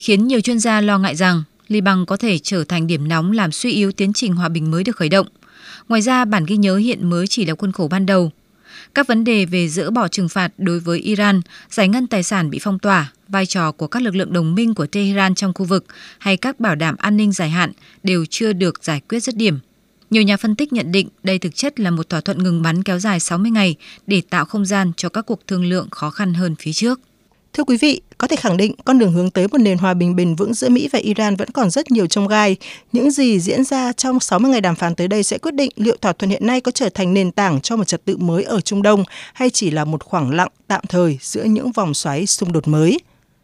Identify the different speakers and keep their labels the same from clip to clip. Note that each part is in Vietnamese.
Speaker 1: khiến nhiều chuyên gia lo ngại rằng Liban có thể trở thành điểm nóng làm suy yếu tiến trình hòa bình mới được khởi động. Ngoài ra, bản ghi nhớ hiện mới chỉ là khuôn khổ ban đầu. Các vấn đề về dỡ bỏ trừng phạt đối với Iran, giải ngân tài sản bị phong tỏa, vai trò của các lực lượng đồng minh của Tehran trong khu vực hay các bảo đảm an ninh dài hạn đều chưa được giải quyết dứt điểm. Nhiều nhà phân tích nhận định đây thực chất là một thỏa thuận ngừng bắn kéo dài 60 ngày để tạo không gian cho các cuộc thương lượng khó khăn hơn phía trước.
Speaker 2: Thưa quý vị, có thể khẳng định con đường hướng tới một nền hòa bình bền vững giữa Mỹ và Iran vẫn còn rất nhiều chông gai. Những gì diễn ra trong 60 ngày đàm phán tới đây sẽ quyết định liệu thỏa thuận hiện nay có trở thành nền tảng cho một trật tự mới ở Trung Đông hay chỉ là một khoảng lặng tạm thời giữa những vòng xoáy xung đột mới.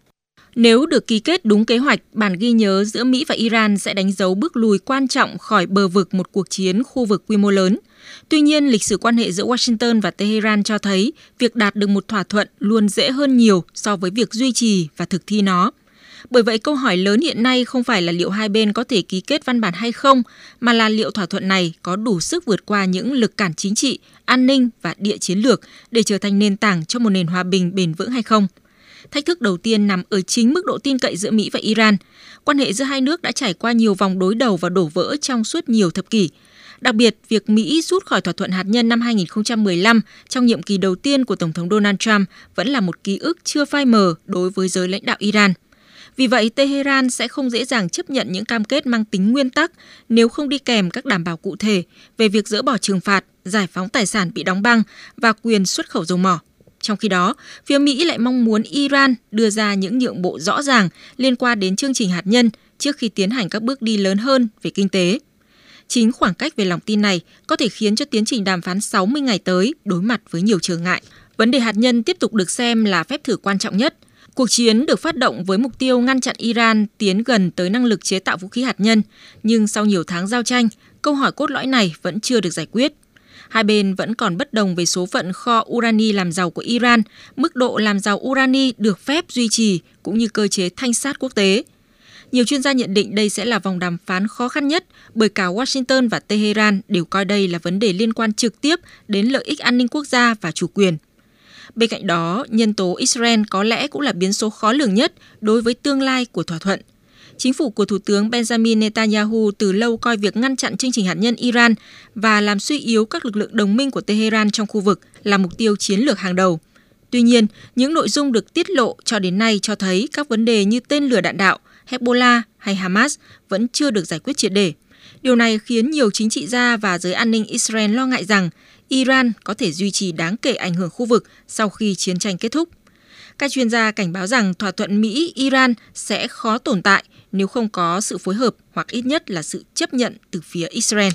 Speaker 3: Nếu được ký kết đúng kế hoạch, bản ghi nhớ giữa Mỹ và Iran sẽ đánh dấu bước lùi quan trọng khỏi bờ vực một cuộc chiến khu vực quy mô lớn. Tuy nhiên, lịch sử quan hệ giữa Washington và Tehran cho thấy việc đạt được một thỏa thuận luôn dễ hơn nhiều so với việc duy trì và thực thi nó. Bởi vậy, câu hỏi lớn hiện nay không phải là liệu hai bên có thể ký kết văn bản hay không, mà là liệu thỏa thuận này có đủ sức vượt qua những lực cản chính trị, an ninh và địa chiến lược để trở thành nền tảng cho một nền hòa bình bền vững hay không. Thách thức đầu tiên nằm ở chính mức độ tin cậy giữa Mỹ và Iran. Quan hệ giữa hai nước đã trải qua nhiều vòng đối đầu và đổ vỡ trong suốt nhiều thập kỷ. Đặc biệt, việc Mỹ rút khỏi thỏa thuận hạt nhân năm 2015 trong nhiệm kỳ đầu tiên của Tổng thống Donald Trump vẫn là một ký ức chưa phai mờ đối với giới lãnh đạo Iran. Vì vậy, Tehran sẽ không dễ dàng chấp nhận những cam kết mang tính nguyên tắc nếu không đi kèm các đảm bảo cụ thể về việc dỡ bỏ trừng phạt, giải phóng tài sản bị đóng băng và quyền xuất khẩu dầu mỏ. Trong khi đó, phía Mỹ lại mong muốn Iran đưa ra những nhượng bộ rõ ràng liên quan đến chương trình hạt nhân trước khi tiến hành các bước đi lớn hơn về kinh tế. Chính khoảng cách về lòng tin này có thể khiến cho tiến trình đàm phán 60 ngày tới đối mặt với nhiều trở ngại. Vấn đề hạt nhân tiếp tục được xem là phép thử quan trọng nhất. Cuộc chiến được phát động với mục tiêu ngăn chặn Iran tiến gần tới năng lực chế tạo vũ khí hạt nhân, nhưng sau nhiều tháng giao tranh, câu hỏi cốt lõi này vẫn chưa được giải quyết. Hai bên vẫn còn bất đồng về số phận kho urani làm giàu của Iran, mức độ làm giàu urani được phép duy trì cũng như cơ chế thanh sát quốc tế. Nhiều chuyên gia nhận định đây sẽ là vòng đàm phán khó khăn nhất bởi cả Washington và Tehran đều coi đây là vấn đề liên quan trực tiếp đến lợi ích an ninh quốc gia và chủ quyền. Bên cạnh đó, nhân tố Israel có lẽ cũng là biến số khó lường nhất đối với tương lai của thỏa thuận. Chính phủ của Thủ tướng Benjamin Netanyahu từ lâu coi việc ngăn chặn chương trình hạt nhân Iran và làm suy yếu các lực lượng đồng minh của Tehran trong khu vực là mục tiêu chiến lược hàng đầu. Tuy nhiên, những nội dung được tiết lộ cho đến nay cho thấy các vấn đề như tên lửa đạn đạo, Hezbollah hay Hamas vẫn chưa được giải quyết triệt để. Điều này khiến nhiều chính trị gia và giới an ninh Israel lo ngại rằng Iran có thể duy trì đáng kể ảnh hưởng khu vực sau khi chiến tranh kết thúc. Các chuyên gia cảnh báo rằng thỏa thuận Mỹ-Iran sẽ khó tồn tại nếu không có sự phối hợp hoặc ít nhất là sự chấp nhận từ phía Israel.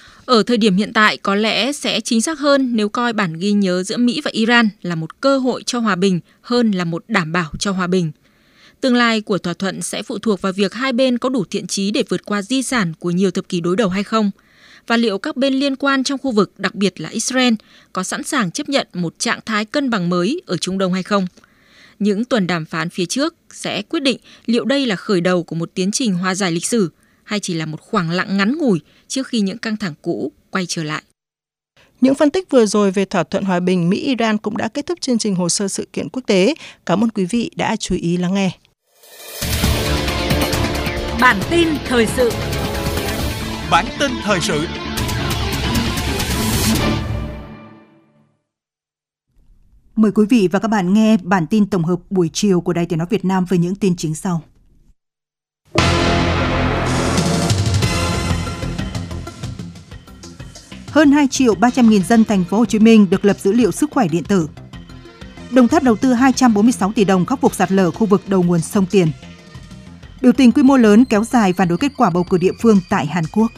Speaker 3: Ở thời điểm hiện tại, có lẽ sẽ chính xác hơn nếu coi bản ghi nhớ giữa Mỹ và Iran là một cơ hội cho hòa bình hơn là một đảm bảo cho hòa bình. Tương lai của thỏa thuận sẽ phụ thuộc vào việc hai bên có đủ thiện chí để vượt qua di sản của nhiều thập kỷ đối đầu hay không, và liệu các bên liên quan trong khu vực, đặc biệt là Israel, có sẵn sàng chấp nhận một trạng thái cân bằng mới ở Trung Đông hay không. Những tuần đàm phán phía trước sẽ quyết định liệu đây là khởi đầu của một tiến trình hòa giải lịch sử hay chỉ là một khoảng lặng ngắn ngủi trước khi những căng thẳng cũ quay trở lại.
Speaker 2: Những phân tích vừa rồi về thỏa thuận hòa bình Mỹ-Iran cũng đã kết thúc chương trình hồ sơ sự kiện quốc tế. Cảm ơn quý vị đã chú ý lắng nghe.
Speaker 4: Bản tin thời sự.
Speaker 5: Bản tin thời sự.
Speaker 6: Mời quý vị và các bạn nghe bản tin tổng hợp buổi chiều của Đài Tiếng nói Việt Nam với những tin chính sau. Hơn 2.300.000 dân thành phố Hồ Chí Minh được lập dữ liệu sức khỏe điện tử. Đồng Tháp đầu tư 246 tỷ đồng khắc phục sạt lở khu vực đầu nguồn sông Tiền. Biểu tình quy mô lớn kéo dài phản đối kết quả bầu cử địa phương tại Hàn Quốc.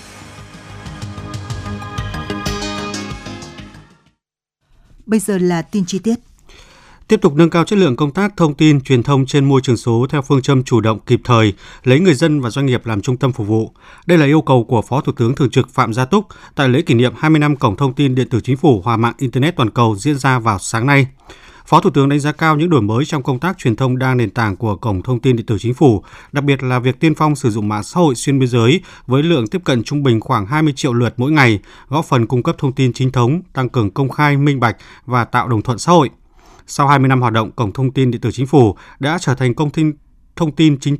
Speaker 6: Bây giờ là tin chi tiết.
Speaker 7: Tiếp tục nâng cao chất lượng công tác thông tin, truyền thông trên môi trường số theo phương châm chủ động, kịp thời, lấy người dân và doanh nghiệp làm trung tâm phục vụ. Đây là yêu cầu của Phó Thủ tướng Thường trực Phạm Gia Túc tại lễ kỷ niệm 20 năm Cổng Thông tin Điện tử Chính phủ Hòa mạng Internet toàn cầu diễn ra vào sáng nay. Phó Thủ tướng đánh giá cao những đổi mới trong công tác truyền thông đa nền tảng của Cổng Thông tin Điện tử Chính phủ, đặc biệt là việc tiên phong sử dụng mạng xã hội xuyên biên giới với lượng tiếp cận trung bình khoảng 20 triệu lượt mỗi ngày, góp phần cung cấp thông tin chính thống, tăng cường công khai, minh bạch và tạo đồng thuận xã hội. Sau 20 năm hoạt động, Cổng Thông tin Điện tử Chính phủ đã trở thành thông tin chính